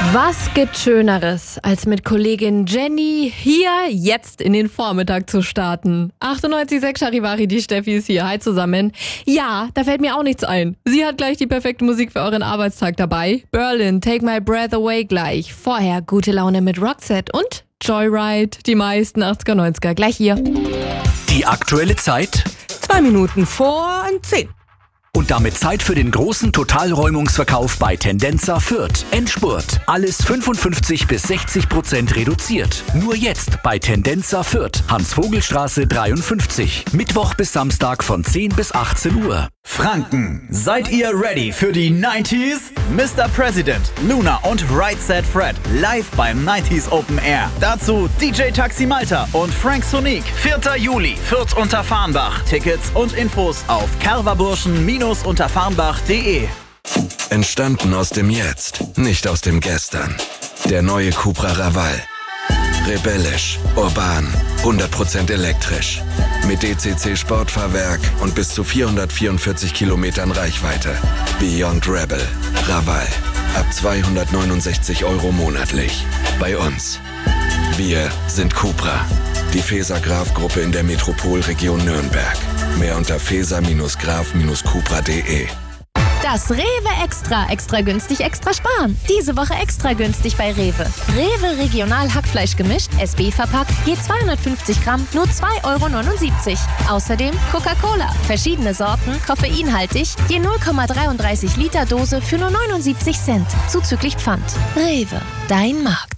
Was gibt Schöneres, als mit Kollegin Jenny hier jetzt in den Vormittag zu starten? 98,6 Charivari, die Steffi ist hier. Hi zusammen. Ja, da fällt mir auch nichts ein. Sie hat gleich die perfekte Musik für euren Arbeitstag dabei. Berlin, Take My Breath Away gleich. Vorher gute Laune mit Roxette und Joyride. Die meisten 80er, 90er gleich hier. Die aktuelle Zeit 2 Minuten vor 10. und damit Zeit für den großen Totalräumungsverkauf bei Tendenza Fürth. Endspurt. Alles 55-60% reduziert. Nur jetzt bei Tendenza Fürth. Hans-Vogel-Straße 53. Mittwoch bis Samstag von 10 bis 18 Uhr. Franken, seid ihr ready für die 90s? Mr. President, Luna und Right Said Fred live beim 90s Open Air. Dazu DJ Taxi Malta und Frank Sonic. 4. Juli, Fürth unter Farnbach. Tickets und Infos auf kerverburschen-unterfarnbach.de. Entstanden aus dem Jetzt, nicht aus dem Gestern. Der neue Cupra Raval. Rebellisch, urban, 100% elektrisch. Mit DCC Sportfahrwerk und bis zu 444 Kilometern Reichweite. Beyond Rebel. Raval. Ab 269 € monatlich. Bei uns. Wir sind Cupra. Die Feser-Graf-Gruppe in der Metropolregion Nürnberg. Mehr unter feser-graf-cupra.de. Das Rewe Extra günstig, extra sparen. Diese Woche extra günstig bei Rewe. Rewe Regional Hackfleisch gemischt, SB verpackt, je 250 Gramm, nur 2,79 €. Außerdem Coca-Cola, verschiedene Sorten, koffeinhaltig, je 0,33 Liter Dose für nur 79 Cent. Zuzüglich Pfand. Rewe, dein Markt.